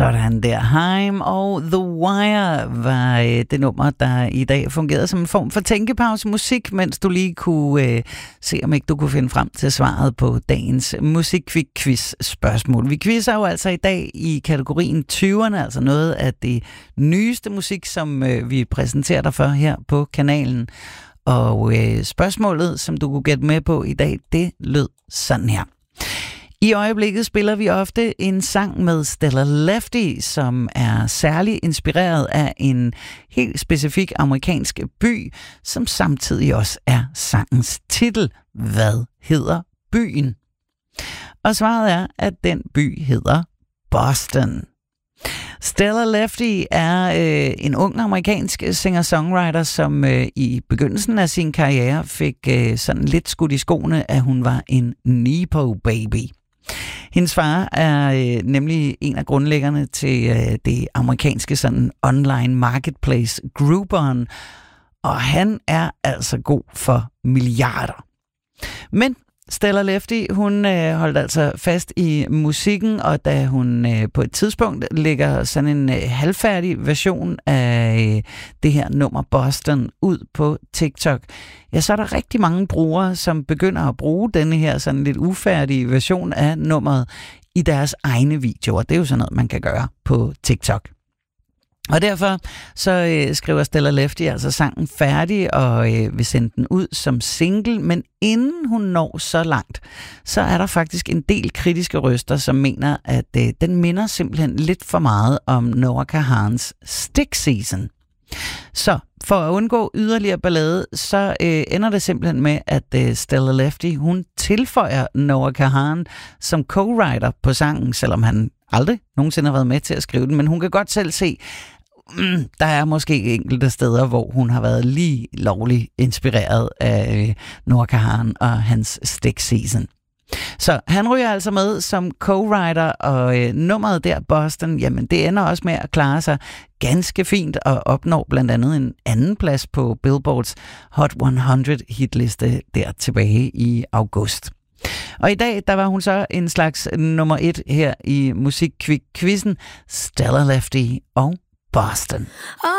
Sådan der. Haim og The Wire var det nummer, der i dag fungerede som en form for tænkepause musik, mens du lige kunne se, om ikke du kunne finde frem til svaret på dagens musikquiz-spørgsmål. Vi quizzer jo altså i dag i kategorien 20'erne, altså noget af det nyeste musik, som vi præsenterer dig for her på kanalen. Og spørgsmålet, som du kunne gætte med på i dag, det lød sådan her. I øjeblikket spiller vi ofte en sang med Stella Lefty, som er særligt inspireret af en helt specifik amerikansk by, som samtidig også er sangens titel. Hvad hedder byen? Og svaret er, at den by hedder Boston. Stella Lefty er en ung amerikansk singer-songwriter, som i begyndelsen af sin karriere fik sådan lidt skudt i skoene, at hun var en Nepo-baby. Hendes far er nemlig en af grundlæggerne til det amerikanske sådan online marketplace Groupon, og han er altså god for milliarder. Men Stella Lefty, hun holdt altså fast i musikken, og da hun på et tidspunkt lægger sådan en halvfærdig version af det her nummer Boston ud på TikTok, ja, så er der rigtig mange brugere, som begynder at bruge denne her sådan lidt ufærdige version af nummeret i deres egne videoer. Det er jo sådan noget, man kan gøre på TikTok. Og derfor så skriver Stella Lefty altså sangen færdig og vil sende den ud som single, men inden hun når så langt, så er der faktisk en del kritiske røster, som mener, at den minder simpelthen lidt for meget om Noah Kahans Stick Season. Så for at undgå yderligere ballade, så ender det simpelthen med, at Stella Lefty, hun tilføjer Noah Kahan som co-writer på sangen, selvom han aldrig nogensinde har været med til at skrive den, men hun kan godt selv se, der er måske enkelte steder, hvor hun har været lige lovligt inspireret af Noah Kahan og hans Stick Season. Så han ryger altså med som co-writer, og nummeret der, Boston, jamen det ender også med at klare sig ganske fint og opnår blandt andet en anden plads på Billboards Hot 100 hitliste der tilbage i august. Og i dag, der var hun så en slags nummer 1 her i musikquizzen, Stella Lefty og Boston.